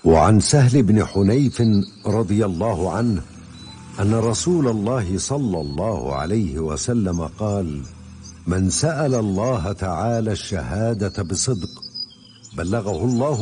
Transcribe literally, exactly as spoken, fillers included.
وعن سهل بن حنيف رضي الله عنه أن رسول الله صلى الله عليه وسلم قال: من سأل الله تعالى الشهادة بصدق بلغه الله